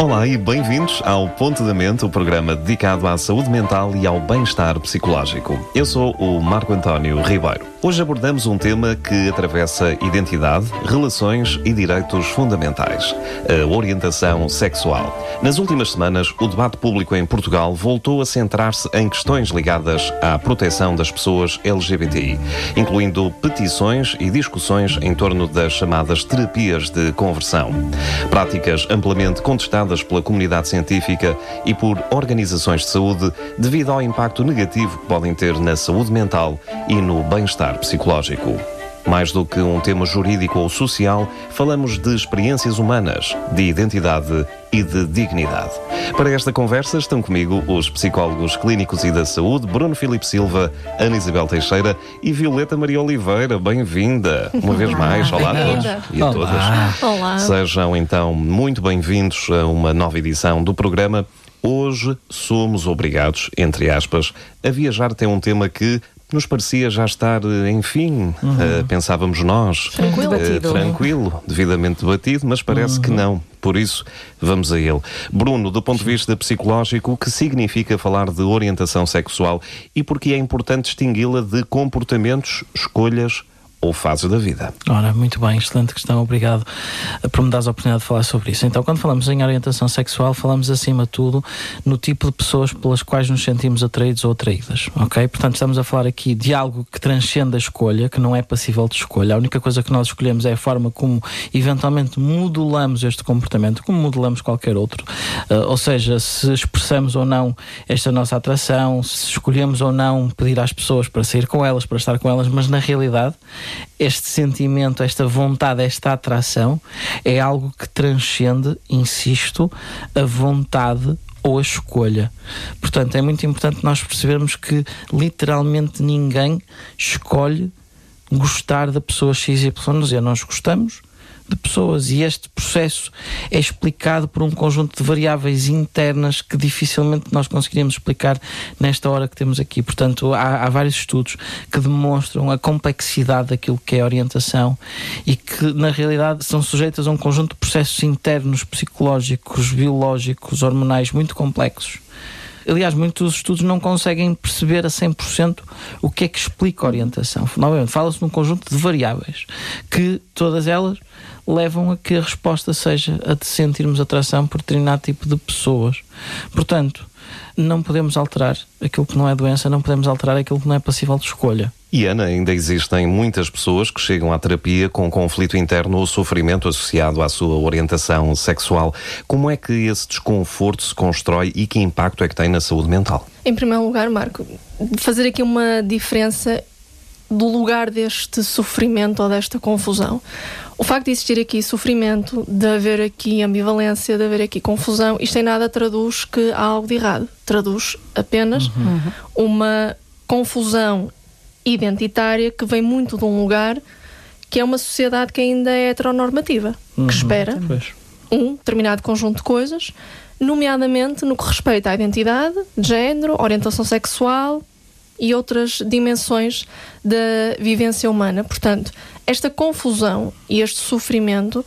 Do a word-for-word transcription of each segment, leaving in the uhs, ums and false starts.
Olá e bem-vindos ao Ponto da Mente, o programa dedicado à saúde mental e ao bem-estar psicológico. Eu sou o Marco António Ribeiro. Hoje abordamos um tema que atravessa identidade, relações e direitos fundamentais: a orientação sexual. Nas últimas semanas, o debate público em Portugal voltou a centrar-se em questões ligadas à proteção das pessoas L G B T I, incluindo petições e discussões em torno das chamadas terapias de conversão. Práticas amplamente contestadas pela comunidade científica e por organizações de saúde devido ao impacto negativo que podem ter na saúde mental e no bem-estar psicológico. Mais do que um tema jurídico ou social, falamos de experiências humanas, de identidade e de dignidade. Para esta conversa estão comigo os psicólogos clínicos e da saúde, Bruno Filipe Silva, Ana Isabel Teixeira e Violeta Maria Oliveira. Bem-vinda uma vez mais. Olá a todos e a todas. Olá. Sejam então muito bem-vindos a uma nova edição do programa. Hoje somos obrigados, entre aspas, a viajar até um tema que nos parecia já estar, enfim, uhum. uh, pensávamos nós, tranquilo, uh, tranquilo, devidamente debatido, mas parece uhum. que não. Por isso, vamos a ele. Bruno, do ponto de vista psicológico, o que significa falar de orientação sexual e porque é importante distingui-la de comportamentos, escolhas ou fases da vida? Ora, muito bem, excelente questão, obrigado por me dar a oportunidade de falar sobre isso. Então, quando falamos em orientação sexual, falamos acima de tudo no tipo de pessoas pelas quais nos sentimos atraídos ou atraídas, ok? Portanto, estamos a falar aqui de algo que transcende a escolha, que não é passível de escolha. A única coisa que nós escolhemos é a forma como eventualmente modulamos este comportamento, como modulamos qualquer outro. Uh, ou seja, se expressamos ou não esta nossa atração, se escolhemos ou não pedir às pessoas para sair com elas, para estar com elas, mas na realidade este sentimento, esta vontade, esta atração é algo que transcende, insisto, a vontade ou a escolha. Portanto, é muito importante nós percebermos que literalmente ninguém escolhe gostar da pessoa X Y Z. Nós gostamos de pessoas e este processo é explicado por um conjunto de variáveis internas que dificilmente nós conseguiríamos explicar nesta hora que temos aqui. Portanto, há, há vários estudos que demonstram a complexidade daquilo que é a orientação e que, na realidade, são sujeitas a um conjunto de processos internos, psicológicos, biológicos, hormonais muito complexos. Aliás, muitos estudos não conseguem perceber a cem por cento o que é que explica a orientação. Novamente, fala-se de um conjunto de variáveis que, todas elas, levam a que a resposta seja a de sentirmos atração por determinado tipo de pessoas. Portanto, não podemos alterar aquilo que não é doença, não podemos alterar aquilo que não é passível de escolha. E Ana, ainda existem muitas pessoas que chegam à terapia com conflito interno ou sofrimento associado à sua orientação sexual. Como é que esse desconforto se constrói e que impacto é que tem na saúde mental? Em primeiro lugar, Marco, fazer aqui uma diferença do lugar deste sofrimento ou desta confusão. O facto de existir aqui sofrimento, de haver aqui ambivalência, de haver aqui confusão, isto em nada traduz que há algo de errado. Traduz apenas uhum. uma confusão identitária que vem muito de um lugar que é uma sociedade que ainda é heteronormativa, uhum. que espera pois. um determinado conjunto de coisas, nomeadamente no que respeita à identidade, género, orientação sexual e outras dimensões da vivência humana. Portanto, esta confusão e este sofrimento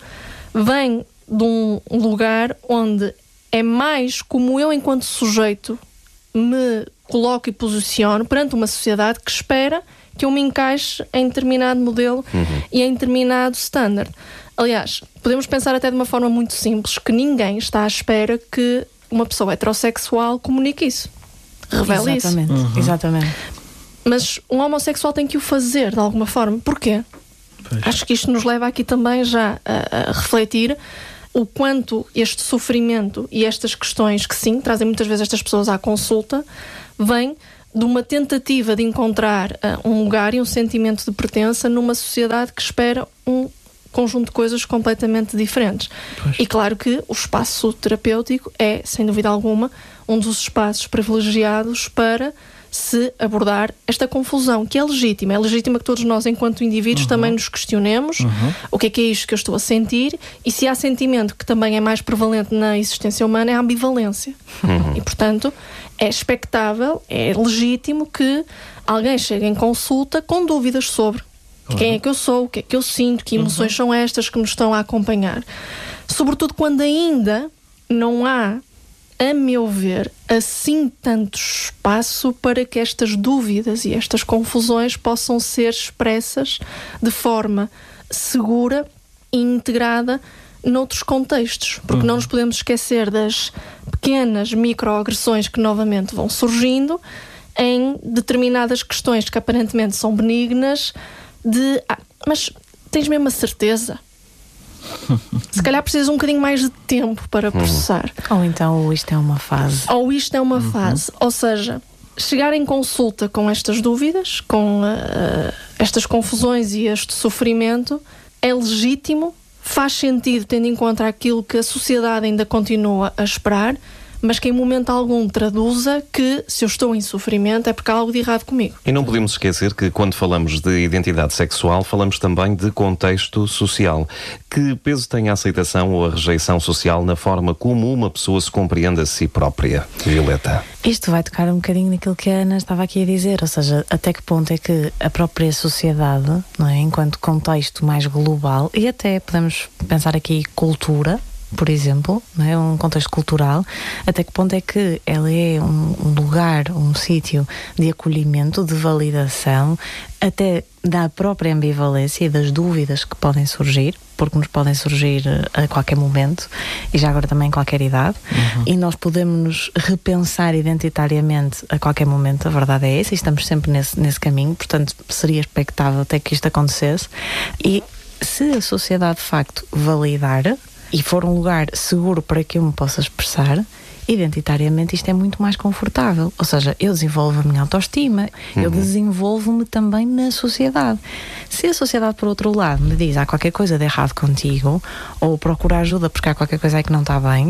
vem de um lugar onde é mais como eu, enquanto sujeito, me coloco e posiciono perante uma sociedade que espera que eu me encaixe em determinado modelo uhum. e em determinado standard. Aliás, podemos pensar até de uma forma muito simples que ninguém está à espera que uma pessoa heterossexual comunique isso. Revela Exatamente. isso. Uhum. Exatamente. Mas um homossexual tem que o fazer de alguma forma. Porquê? Pois. Acho que isto nos leva aqui também já a, a refletir o quanto este sofrimento e estas questões que sim, trazem muitas vezes estas pessoas à consulta, vêm de uma tentativa de encontrar uh, um lugar e um sentimento de pertença numa sociedade que espera um conjunto de coisas completamente diferentes. Pois. E claro que o espaço terapêutico é, sem dúvida alguma, um dos espaços privilegiados para se abordar esta confusão, que é legítima. É legítima que todos nós, enquanto indivíduos, uhum. também nos questionemos uhum. o que é que é isto que eu estou a sentir, e se há sentimento que também é mais prevalente na existência humana, é a ambivalência. Uhum. E, portanto, é expectável, é legítimo que alguém chegue em consulta com dúvidas sobre uhum. quem é que eu sou, o que é que eu sinto, que emoções uhum. são estas que me estão a acompanhar. Sobretudo quando ainda não há, a meu ver, assim tanto espaço para que estas dúvidas e estas confusões possam ser expressas de forma segura e integrada noutros contextos, porque uhum. não nos podemos esquecer das pequenas microagressões que novamente vão surgindo em determinadas questões que aparentemente são benignas, de ah, mas tens mesmo a certeza? Se calhar precisas um bocadinho mais de tempo para processar. Ou então isto é uma fase. Ou isto é uma uhum. fase. Ou seja, chegar em consulta com estas dúvidas, com uh, estas confusões e este sofrimento, é legítimo, faz sentido tendo em conta aquilo que a sociedade ainda continua a esperar, mas que em momento algum traduza que se eu estou em sofrimento é porque há algo de errado comigo. E não podemos esquecer que quando falamos de identidade sexual, falamos também de contexto social. Que peso tem a aceitação ou a rejeição social na forma como uma pessoa se compreende a si própria? Violeta. Isto vai tocar um bocadinho naquilo que a Ana estava aqui a dizer, ou seja, até que ponto é que a própria sociedade, não é, enquanto contexto mais global, e até podemos pensar aqui cultura, por exemplo, não é? Um contexto cultural, até que ponto é que ela é um, um lugar, um sítio de acolhimento, de validação, até da própria ambivalência e das dúvidas que podem surgir, porque nos podem surgir a qualquer momento e já agora também em qualquer idade, uhum. e nós podemos nos repensar identitariamente a qualquer momento, a verdade é essa, e estamos sempre nesse, nesse caminho, portanto seria expectável até que isto acontecesse. E se a sociedade de facto validar e for um lugar seguro para que eu me possa expressar, identitariamente isto é muito mais confortável. Ou seja, eu desenvolvo a minha autoestima, uhum. eu desenvolvo-me também na sociedade. Se a sociedade, por outro lado, me diz há qualquer coisa de errado contigo, ou procura ajuda porque há qualquer coisa aí que não está bem,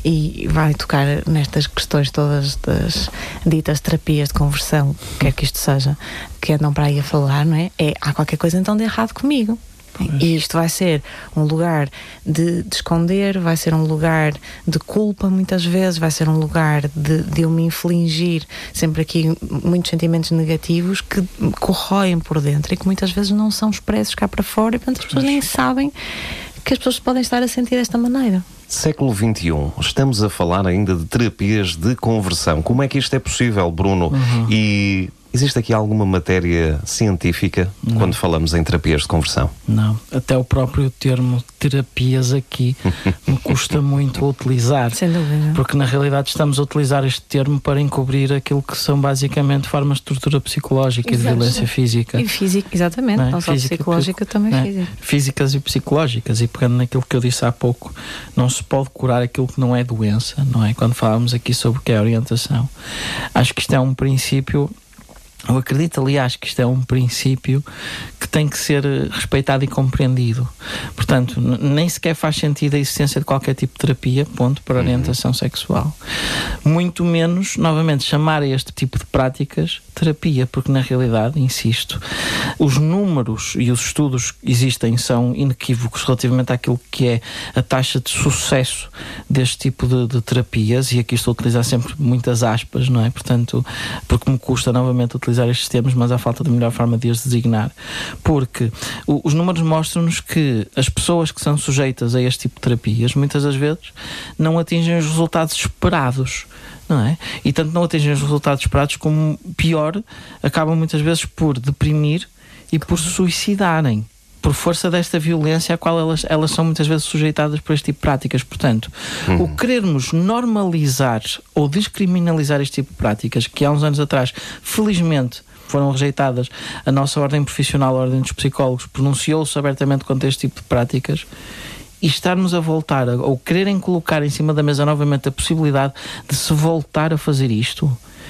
e vai tocar nestas questões todas das ditas terapias de conversão, quer que isto seja, que andam para aí a falar, não é? É, há qualquer coisa então de errado comigo. E isto vai ser um lugar de, de esconder, vai ser um lugar de culpa muitas vezes, vai ser um lugar de, de eu me infligir sempre aqui muitos sentimentos negativos que corroem por dentro e que muitas vezes não são expressos cá para fora, e portanto as pessoas nem sabem que as pessoas podem estar a sentir desta maneira. Século vinte e um, estamos a falar ainda de terapias de conversão. Como é que isto é possível, Bruno? Uhum. E existe aqui alguma matéria científica não. Quando falamos em terapias de conversão? Não, até o próprio termo terapias aqui me custa muito a utilizar. Sem dúvida. Porque na realidade estamos a utilizar este termo para encobrir aquilo que são basicamente formas de tortura psicológica Exato. E de violência física. E física, exatamente, não, é? não só física, psicológica, também não é? Física. Físicas e psicológicas, e pegando naquilo que eu disse há pouco, não se pode curar aquilo que não é doença, não é? Quando falamos aqui sobre o que é orientação. Acho que isto é um princípio. Eu acredito, aliás, que isto é um princípio que tem que ser respeitado e compreendido. Portanto, n- nem sequer faz sentido a existência de qualquer tipo de terapia, ponto, para orientação uhum. sexual. Muito menos, novamente, chamar a este tipo de práticas terapia, porque na realidade, insisto, os números e os estudos que existem são inequívocos relativamente àquilo que é a taxa de sucesso deste tipo de, de terapias, e aqui estou a utilizar sempre muitas aspas, não é? Portanto, porque me custa novamente utilizar estes termos, mas há falta de melhor forma de os designar, porque o, os números mostram-nos que as pessoas que são sujeitas a este tipo de terapias muitas das vezes não atingem os resultados esperados, não é? E tanto não atingem os resultados esperados, como pior, acabam muitas vezes por deprimir e por se suicidarem, por força desta violência à qual elas, elas são muitas vezes sujeitadas por este tipo de práticas. Portanto, uhum. o querermos normalizar ou descriminalizar este tipo de práticas, que há uns anos atrás, felizmente, foram rejeitadas, a nossa ordem profissional, a ordem dos psicólogos, pronunciou-se abertamente contra este tipo de práticas, e estarmos a voltar, a, ou quererem colocar em cima da mesa novamente a possibilidade de se voltar a fazer isto,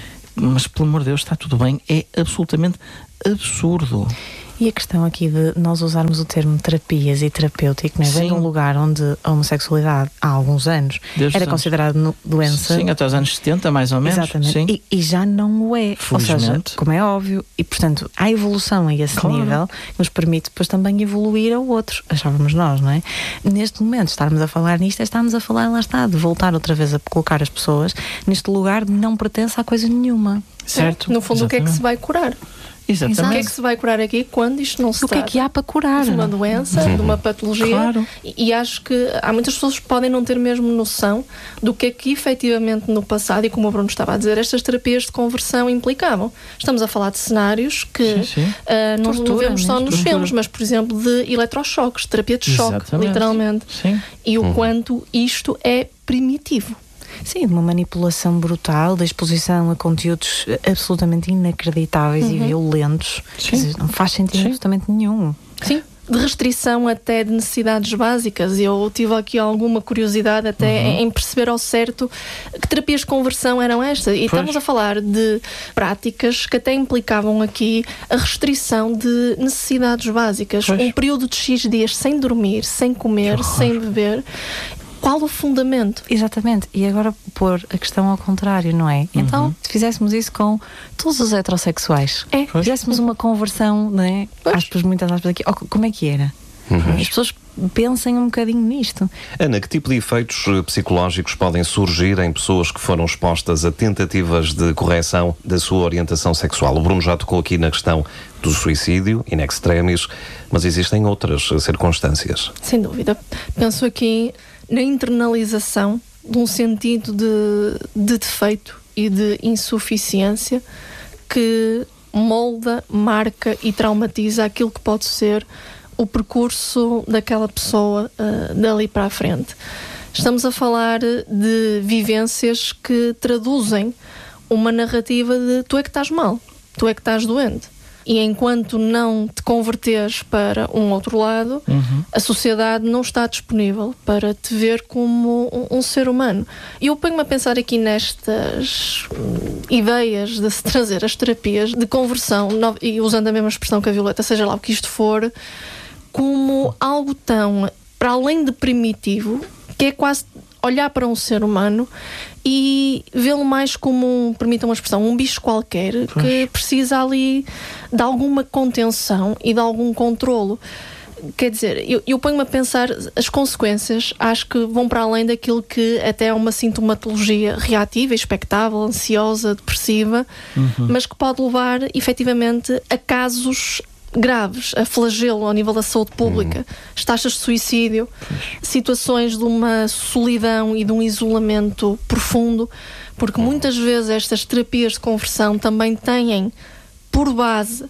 mas pelo amor de Deus, está tudo bem, é absolutamente absurdo. E a questão aqui de nós usarmos o termo terapias e terapêutico, não é? Vem de um lugar onde a homossexualidade há alguns anos Desde era considerada doença. Sim, até os anos setenta, mais ou menos. Exatamente. Sim. E, e já não o é. Ou seja, como é óbvio. E, portanto, há evolução a esse claro. nível que nos permite depois também evoluir a outros. Achávamos nós, não é? Neste momento, estarmos a falar nisto, é estarmos a falar, lá está, de voltar outra vez a colocar as pessoas neste lugar de não pertence a coisa nenhuma. Certo? É, no fundo, Exatamente. O que é que se vai curar? Exatamente. O que é que se vai curar aqui quando isto não se O que é trata que há para curar? de uma doença, Uhum. de uma patologia? Claro. E, e acho que há muitas pessoas que podem não ter mesmo noção do que é que efetivamente no passado, e como o Bruno estava a dizer, estas terapias de conversão implicavam. Estamos a falar de cenários que Sim, sim. ah, não, não Tortura vemos só mesmo. nos Tortura. filmes, mas por exemplo de eletrochoques, terapia de choque, Exatamente. literalmente. Sim. E o quanto isto é primitivo. Sim, de uma manipulação brutal, da exposição a conteúdos absolutamente inacreditáveis e violentos. Sim. Quer dizer, não faz sentido Sim. absolutamente nenhum. Sim. De restrição até de necessidades básicas. Eu tive aqui alguma curiosidade até Uhum. em perceber ao certo que terapias de conversão eram estas. E Pois. estamos a falar de práticas que até implicavam aqui a restrição de necessidades básicas. Pois. Um período de X dias sem dormir, sem comer, sem beber. Qual o fundamento? Exatamente. E agora pôr a questão ao contrário, não é? Então, se fizéssemos isso com todos os heterossexuais, É. Pois. fizéssemos uma conversão, não é? Pois. Aspas, muitas aspas aqui. Oh, como é que era? As pessoas pensem um bocadinho nisto. Ana, que tipo de efeitos eh, psicológicos podem surgir em pessoas que foram expostas a tentativas de correção da sua orientação sexual? O Bruno já tocou aqui na questão do suicídio, in extremis, mas existem outras eh, circunstâncias. Sem dúvida. Penso aqui na internalização de um sentido de, de defeito e de insuficiência que molda, marca e traumatiza aquilo que pode ser o percurso daquela pessoa uh, dali para a frente. Estamos a falar de vivências que traduzem uma narrativa de tu é que estás mal, tu é que estás doente. E enquanto não te converteres para um outro lado, Uhum. a sociedade não está disponível para te ver como um, um ser humano. E eu ponho-me a pensar aqui nestas hum, ideias de se trazer as terapias de conversão, no- e usando a mesma expressão que a Violeta, seja lá o que isto for, como algo tão para além de primitivo, que é quase olhar para um ser humano e vê-lo mais como, um, permitam uma expressão, um bicho qualquer que precisa ali de alguma contenção e de algum controlo. Quer dizer, eu, eu ponho-me a pensar, as consequências acho que vão para além daquilo que até é uma sintomatologia reativa, expectável, ansiosa, depressiva, mas que pode levar efetivamente a casos graves, a flagelo ao nível da saúde pública, as taxas de suicídio, situações de uma solidão e de um isolamento profundo, porque muitas vezes estas terapias de conversão também têm por base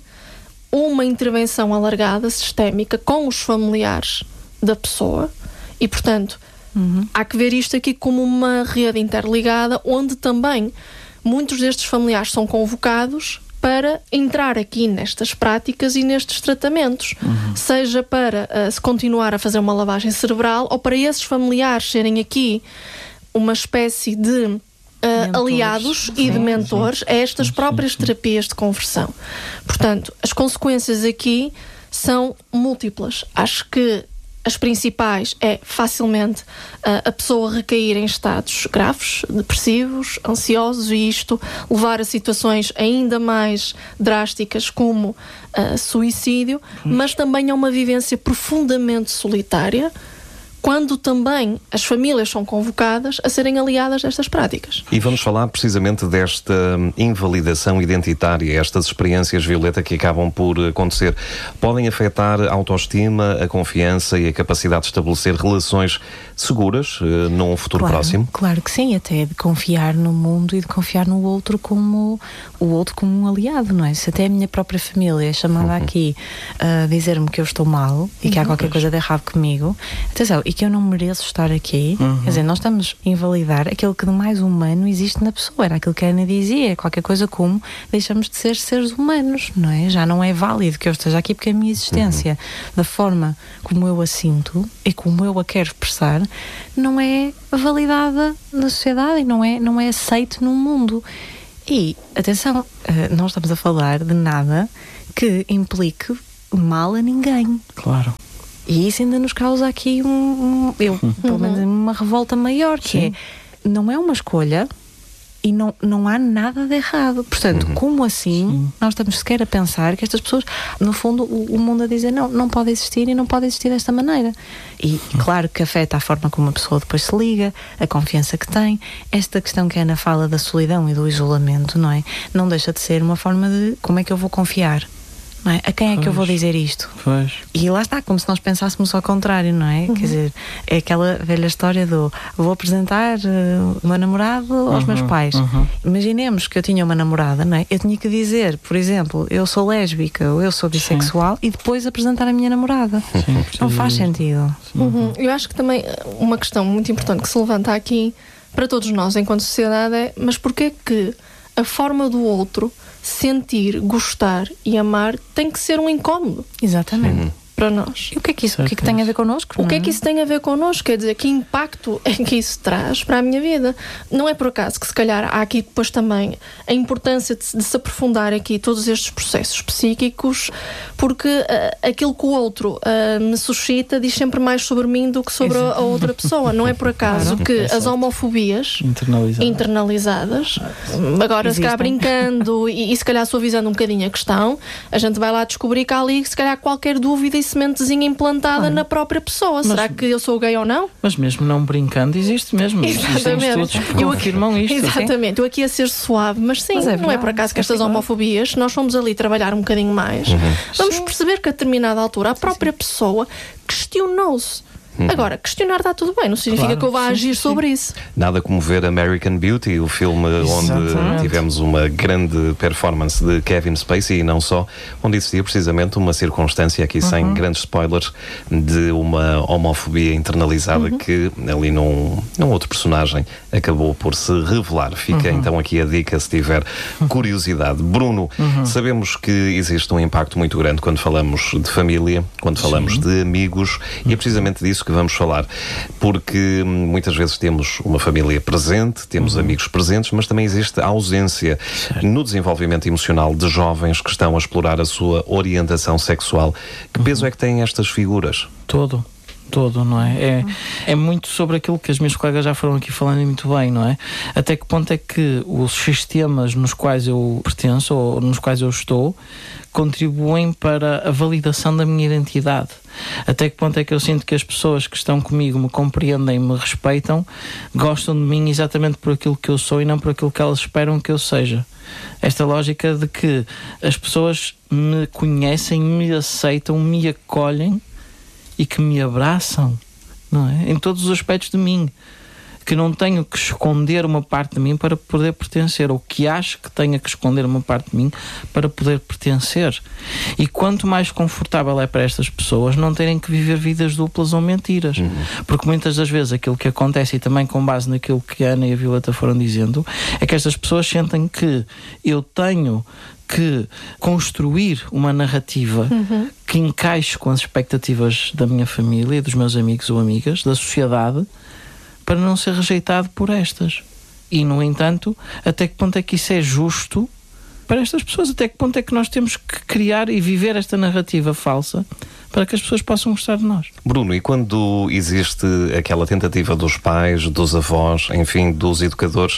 uma intervenção alargada, sistémica, com os familiares da pessoa e, portanto, há que ver isto aqui como uma rede interligada, onde também muitos destes familiares são convocados para entrar aqui nestas práticas e nestes tratamentos, seja para uh, se continuar a fazer uma lavagem cerebral ou para esses familiares serem aqui uma espécie de uh, aliados e de mentores a estas próprias terapias de conversão. Portanto, as consequências aqui são múltiplas. Acho que as principais é facilmente uh, a pessoa recair em estados graves, depressivos, ansiosos, e isto levar a situações ainda mais drásticas como uh, suicídio, mas também a uma vivência profundamente solitária, quando também as famílias são convocadas a serem aliadas a estas práticas. E vamos falar precisamente desta invalidação identitária, estas experiências, Violeta, que acabam por acontecer. Podem afetar a autoestima, a confiança e a capacidade de estabelecer relações seguras uh, num futuro Claro, próximo? claro que sim, até de confiar no mundo e de confiar no outro como o outro como um aliado, não é? Se até a minha própria família é chamada aqui a dizer-me que eu estou mal e que há qualquer coisa de errado comigo, atenção, e que eu não mereço estar aqui, quer dizer, nós estamos a invalidar aquilo que de mais humano existe na pessoa. Era aquilo que a Ana dizia, qualquer coisa como deixamos de ser seres humanos, não é? Já não é válido que eu esteja aqui, porque a minha existência, da forma como eu a sinto e como eu a quero expressar, não é validada na sociedade e não é, não é aceito no mundo. E, atenção, não estamos a falar de nada que implique mal a ninguém. Claro. E isso ainda nos causa aqui um, um eu, pelo menos uma revolta maior, que Sim. é, não é uma escolha e não, não há nada de errado. Portanto, Uhum. como assim Sim. nós estamos sequer a pensar que estas pessoas, no fundo, o, o mundo a dizer não, não pode existir e não pode existir desta maneira. E claro que afeta a forma como a pessoa depois se liga, a confiança que tem. Esta questão que a Ana fala da solidão e do isolamento, não é? Não deixa de ser uma forma de como é que eu vou confiar? Não é? A quem é que eu vou Pois. dizer isto? Pois. E lá está, como se nós pensássemos ao contrário, não é? Uhum. Quer dizer, é aquela velha história do vou apresentar uh, o meu namorado aos Uhum, meus pais. uhum. Imaginemos que eu tinha uma namorada, não é? Eu tinha que dizer, por exemplo, eu sou lésbica ou eu sou bissexual e depois apresentar a minha namorada. Sim, Não faz precisa- sentido. Uhum. Eu acho que também uma questão muito importante que se levanta aqui para todos nós enquanto sociedade é, mas porquê que a forma do outro sentir, gostar e amar tem que ser um incómodo Exatamente. para nós? E o que é que isso o que é que tem a ver connosco? O que é não que isso tem a ver connosco? Quer dizer, que impacto é que isso traz para a minha vida? Não é por acaso que se calhar há aqui depois também a importância de, se- de se aprofundar aqui todos estes processos psíquicos, porque ah, aquilo que o outro ah, me suscita diz sempre mais sobre mim do que sobre a, a outra pessoa. Não é por acaso Claro. que as Exato. homofobias Internalizado. internalizadas, agora se calhar Existem. brincando e, e se calhar suavizando um bocadinho a questão, a gente vai lá descobrir que há ali se calhar qualquer dúvida e sementezinha implantada Claro. na própria pessoa. Será que eu sou gay ou não? Mas mesmo não brincando, existe mesmo. Existem Exatamente. estudos que Eu aqui- confirmam isto. Exatamente, eu aqui a ser suave, mas sim, Mas é não é verdade, por acaso que é estas verdade. homofobias, se nós fomos ali trabalhar um bocadinho mais, vamos perceber que a determinada altura a própria pessoa questionou-se. Agora, questionar está tudo bem, não significa Claro, que eu vá sim, agir sim. sobre isso. Nada como ver American Beauty, o filme onde Exatamente. tivemos uma grande performance de Kevin Spacey e não só, onde existia precisamente uma circunstância, aqui sem grandes spoilers, de uma homofobia internalizada que ali num, num outro personagem acabou por se revelar. Fica então aqui a dica se tiver curiosidade. Bruno, sabemos que existe um impacto muito grande quando falamos de família, quando falamos de amigos, e é precisamente disso que vamos falar, porque hum, muitas vezes temos uma família presente, temos amigos presentes, mas também existe a ausência no desenvolvimento emocional de jovens que estão a explorar a sua orientação sexual. Que peso é que têm estas figuras? Todo. Todo, não é? É, é muito sobre aquilo que as minhas colegas já foram aqui falando e muito bem, não é? Até que ponto é que os sistemas nos quais eu pertenço ou nos quais eu estou contribuem para a validação da minha identidade? Até que ponto é que eu sinto que as pessoas que estão comigo me compreendem, me respeitam, gostam de mim exatamente por aquilo que eu sou e não por aquilo que elas esperam que eu seja? Esta lógica de que as pessoas me conhecem, me aceitam, me acolhem e que me abraçam, não é? Em todos os aspectos de mim, que não tenho que esconder uma parte de mim para poder pertencer, ou que acho que tenha que esconder uma parte de mim para poder pertencer. E quanto mais confortável é para estas pessoas não terem que viver vidas duplas ou mentiras, uhum. porque muitas das vezes aquilo que acontece, e também com base naquilo que a Ana e a Violeta foram dizendo, é que estas pessoas sentem que eu tenho que construir uma narrativa uhum. que encaixe com as expectativas da minha família, dos meus amigos ou amigas, da sociedade, para não ser rejeitado por estas. E, no entanto, até que ponto é que isso é justo para estas pessoas? Até que ponto é que nós temos que criar e viver esta narrativa falsa para que as pessoas possam gostar de nós? Bruno, e quando existe aquela tentativa dos pais, dos avós, enfim, dos educadores,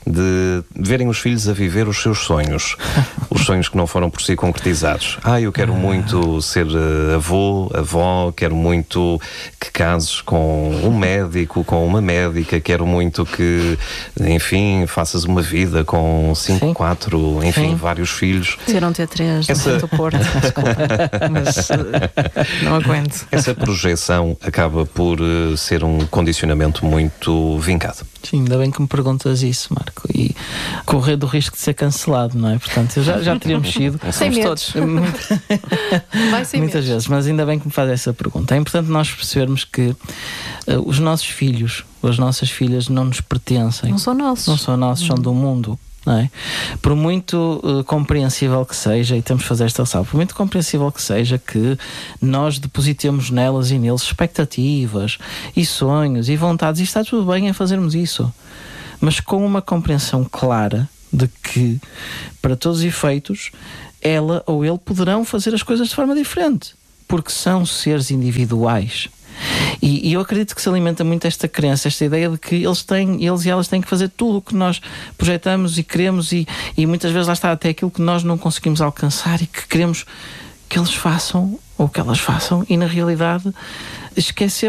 de verem os filhos a viver os seus sonhos, os sonhos que não foram por si concretizados? Ah, eu quero muito ser avô, avó, quero muito que cases com um médico, com uma médica, quero muito que, enfim, faças uma vida com cinco, Sim. quatro, enfim, Sim. vários filhos. Ter um T três Essa... no Porto, desculpa, mas uh, não aguento. Essa projeção acaba por uh, ser um condicionamento muito vincado. Sim, ainda bem que me perguntas isso, Marco, e correr do risco de ser cancelado, não é? Portanto, eu já, já teríamos sido sem todos Vai sem muitas medos. vezes, mas ainda bem que me faz essa pergunta. É importante nós percebermos que uh, os nossos filhos, as nossas filhas não nos pertencem. Não são nossos. Não são nossos, são do mundo. Não é? Por muito uh, compreensível que seja, e temos de fazer esta ressalva, por muito compreensível que seja que nós depositemos nelas e neles expectativas e sonhos e vontades, e está tudo bem em fazermos isso, mas com uma compreensão clara de que, para todos os efeitos, ela ou ele poderão fazer as coisas de forma diferente, porque são seres individuais. E, e eu acredito que se alimenta muito esta crença, esta ideia de que eles têm, eles e elas têm que fazer tudo o que nós projetamos e queremos, e, e muitas vezes lá está até aquilo que nós não conseguimos alcançar e que queremos que eles façam ou que elas façam, e na realidade esquecemos